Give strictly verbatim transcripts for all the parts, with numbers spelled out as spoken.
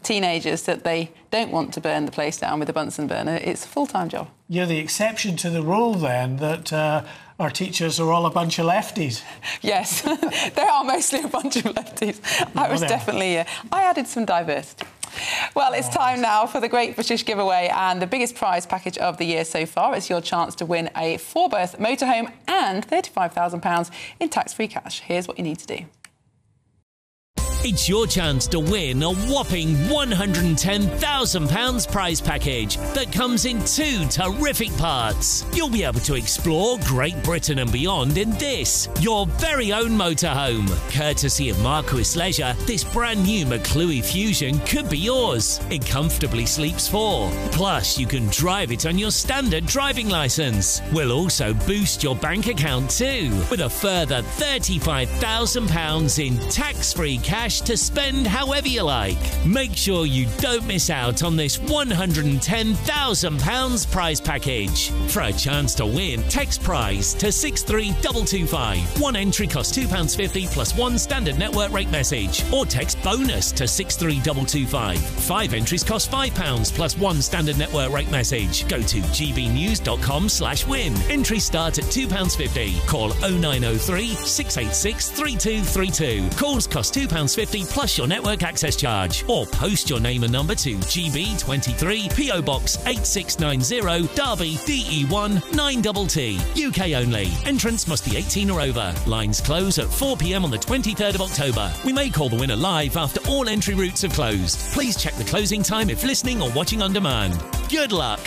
teenagers that they don't want to burn the place down with a Bunsen burner. It's a full-time job. You're the exception to the rule, then, that uh, our teachers are all a bunch of lefties. Yes, they are mostly a bunch of lefties. I was definitely... Uh, I added some diversity. Well, it's time now for the Great British Giveaway, and the biggest prize package of the year so far. It's your chance to win a four-berth motorhome and thirty-five thousand pounds in tax-free cash. Here's what you need to do. It's your chance to win a whopping one hundred ten thousand pounds prize package that comes in two terrific parts. You'll be able to explore Great Britain and beyond in this, your very own motorhome. Courtesy of Marquis Leisure, this brand new McClue Fusion could be yours. It comfortably sleeps four. Plus, you can drive it on your standard driving licence. We'll also boost your bank account too, with a further thirty-five thousand pounds in tax-free cash to spend however you like. Make sure you don't miss out on this one hundred ten thousand pounds prize package. For a chance to win, text prize to six three two two five. One entry costs two pounds fifty plus one standard network rate message. Or text bonus to six three two two five. Five entries cost five pounds plus one standard network rate message. Go to gbnews.com slash win. Entries start at two pounds fifty. Call oh nine oh three, six eight six, three two three two. Calls cost two pounds fifty plus your network access charge. Or post your name and number to G B twenty-three, P O Box eight six nine zero, Derby, D E one nine T T. U K only. Entrants must be eighteen or over. Lines close at four p m on the twenty-third of October. We may call the winner live after all entry routes have closed. Please check the closing time if listening or watching on demand. Good luck.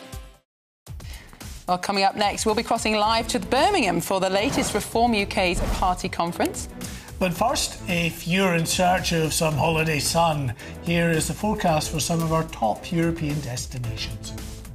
Well, coming up next, we'll be crossing live to Birmingham for the latest Reform U K's party conference. But first, if you're in search of some holiday sun, here is the forecast for some of our top European destinations.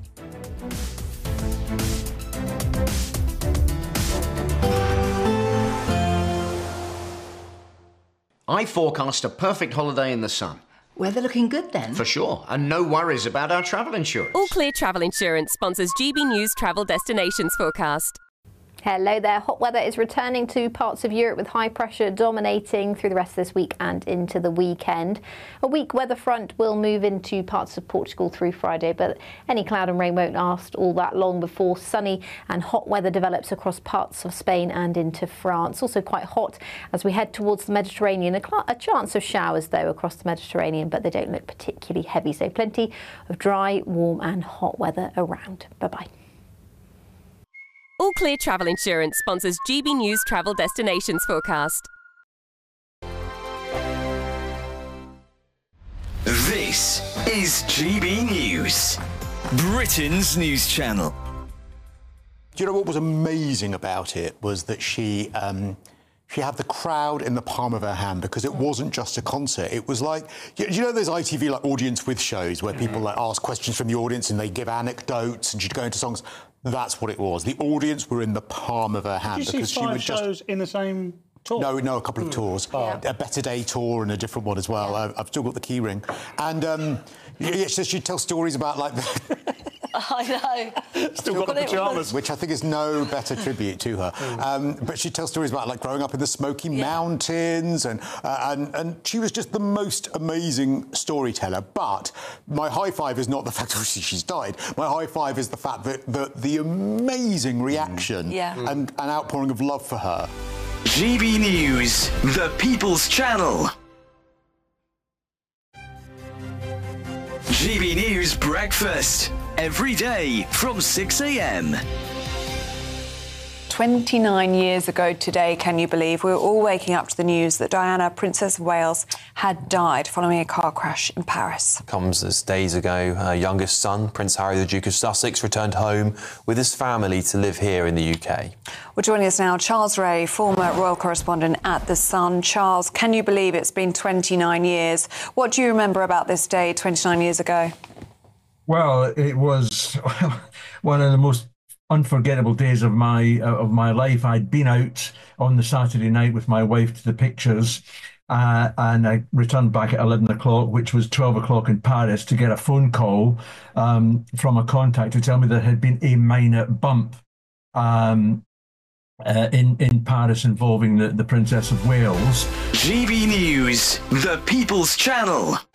I forecast a perfect holiday in the sun. Weather looking good then? For sure, and no worries about our travel insurance. All Clear Travel Insurance sponsors G B News Travel Destinations Forecast. Hello there. Hot weather is returning to parts of Europe with high pressure dominating through the rest of this week and into the weekend. A weak weather front will move into parts of Portugal through Friday, but any cloud and rain won't last all that long before sunny and hot weather develops across parts of Spain and into France. Also quite hot as we head towards the Mediterranean. A, a chance of showers though across the Mediterranean, but they don't look particularly heavy. So plenty of dry, warm and hot weather around. Bye-bye. All Clear Travel Insurance sponsors G B News Travel Destinations Forecast. This is G B News, Britain's news channel. Do you know what was amazing about it was that she um, she had the crowd in the palm of her hand, because it wasn't just a concert. It was like, you, you know those I T V like audience with shows where people like ask questions from the audience and they give anecdotes and she'd go into songs. That's what it was. The audience were in the palm of her hand. Did you see five shows just... in the same tour? No, no, a couple of mm. tours. Oh. A Better Day tour and a different one as well. Yeah. I've still got the key ring. And um, yeah, so she'd tell stories about like... I know. Still got the pyjamas. Which I think is no better tribute to her. Mm. Um, but she'd tell stories about like growing up in the Smoky yeah. Mountains, and, uh, and and she was just the most amazing storyteller. But my high five is not the fact that she's died. My high five is the fact that, that the amazing reaction mm. yeah. and an outpouring of love for her. G B News, the People's Channel. G B News Breakfast. Every day from six a m twenty-nine years ago today, can you believe, we were all waking up to the news that Diana, Princess of Wales, had died following a car crash in Paris. Comes as days ago, her youngest son, Prince Harry, the Duke of Sussex, returned home with his family to live here in the U K. Well, joining us now, Charles Ray, former royal correspondent at The Sun. Charles, can you believe it's been twenty-nine years? What do you remember about this day twenty-nine years ago? Well, it was one of the most unforgettable days of my uh, of my life. I'd been out on the Saturday night with my wife to the pictures, uh, and I returned back at eleven o'clock, which was twelve o'clock in Paris, to get a phone call um, from a contact to tell me there had been a minor bump um, uh, in, in Paris involving the, the Princess of Wales. G B News, the People's Channel.